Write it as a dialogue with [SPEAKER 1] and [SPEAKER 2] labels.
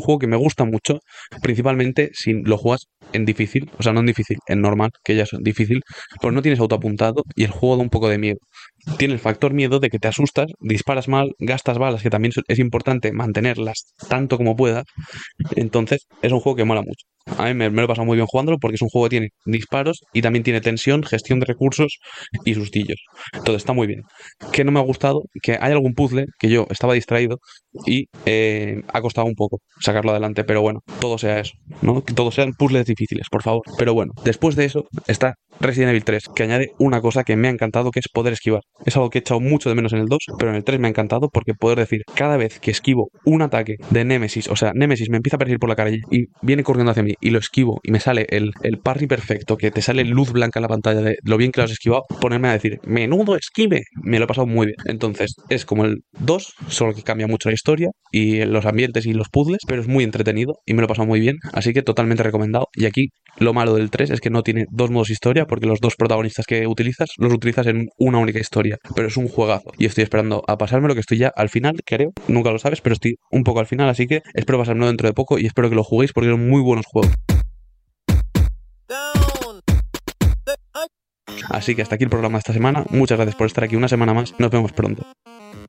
[SPEAKER 1] juego que me gusta mucho, principalmente si lo juegas en difícil, o sea, no en difícil, en normal, que ya es difícil, pues no tienes autoapuntado y el juego da un poco de miedo. Tiene el factor miedo de que te asustas, disparas mal, gastas balas, que también es importante mantenerlas tanto como puedas. Entonces, es un juego que mola mucho. A mí me lo he pasado muy bien jugándolo porque es un juego que tiene disparos y también tiene tensión, gestión de recursos y sustillos. Entonces, está muy bien. Que no me ha gustado, que hay algún puzzle que yo estaba distraído y ha costado un poco sacarlo adelante, pero bueno, todo sea eso, ¿no? Que todos sean puzzles difíciles, por favor. Pero bueno, después de eso está Resident Evil 3, que añade una cosa que me ha encantado, que es poder esquivar. Es algo que he echado mucho de menos en el 2, pero en el 3 me ha encantado porque poder decir, cada vez que esquivo un ataque de Némesis, o sea, Némesis me empieza a perseguir por la calle y viene corriendo hacia mí y lo esquivo y me sale el parry perfecto, que te sale luz blanca en la pantalla de lo bien que lo has esquivado, ponerme a decir, menudo esquive, me lo he pasado muy bien. Entonces, es como el 2, solo que cambia mucho la historia y los ambientes y los puzzles, pero es muy entretenido y me lo he pasado muy bien, así que totalmente recomendado. Y aquí lo malo del 3 es que no tiene dos modos historia, porque los dos protagonistas que utilizas los utilizas en una única historia, pero es un juegazo y estoy esperando a pasármelo, que estoy ya al final, creo, nunca lo sabes, pero estoy un poco al final, así que espero pasármelo dentro de poco y espero que lo juguéis porque son muy buenos juegos. Así que hasta aquí el programa de esta semana, muchas gracias por estar aquí una semana más, nos vemos pronto.